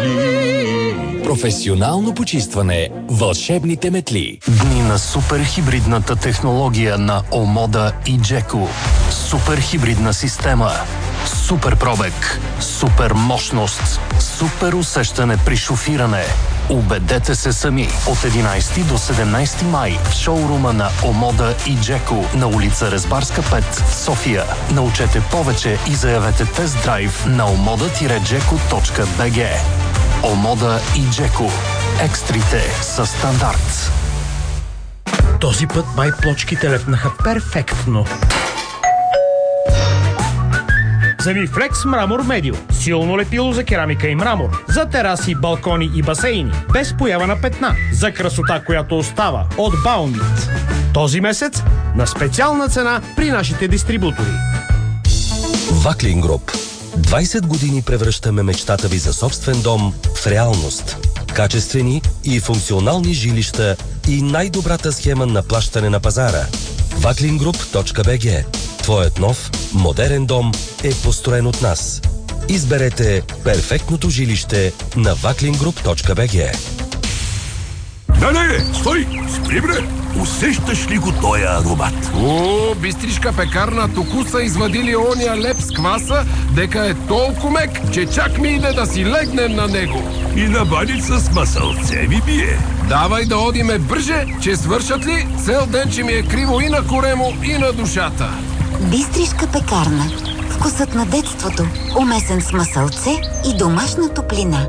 Професионално почистване. Вълшебните метли. Дни на суперхибридната технология на Омода и Джеко. Суперхибридна система. Супер пробег. Супер мощност. Супер усещане при шофиране. Убедете се сами. От 11 до 17 май в шоурума на Омода и Джеко на улица Резбарска 5 в София. Научете повече и заявете тест-драйв на omoda-jeko.bg. Омода и Джеко. Екстрите са стандарт. Този път май плочките лепнаха перфектно. Земифлекс Мрамор Медио. Силно лепило за керамика и мрамор. За тераси, балкони и басейни. Без поява на петна. За красота, която остава. От Баумит. Този месец на специална цена при нашите дистрибутори. Ваклин Груп. 20 години превръщаме мечтата ви за собствен дом в реалност. Качествени и функционални жилища и най-добрата схема на плащане на пазара. Vaklingroup.bg. Твоят нов, модерен дом е построен от нас. Изберете перфектното жилище на vaklingroup.bg. Не, стой! Спри, бре! Усещаш ли го тоя аромат? О, бистришка пекарна току са извадили ония леп с кваса, дека е толкова мек, че чак ми иде да си легнем на него. И на баница с масълце ми бие. Давай да одиме бърже, че свършат ли цел ден, че ми е криво и на коремо, и на душата. Бистришка пекарна. Вкусът на детството, умесен с масълце и домашна топлина.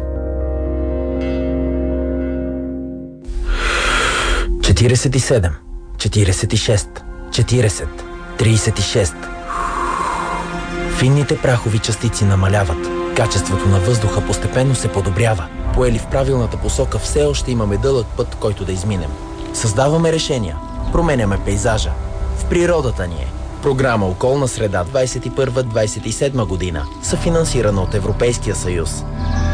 47, 46, 40, 36. Финните прахови частици намаляват. Качеството на въздуха постепенно се подобрява. Поели в правилната посока, все още имаме дълъг път, който да изминем. Създаваме решения. Променяме пейзажа. В природата ни е. Програма Околна среда 21-27 година, съфинансирана от Европейския съюз.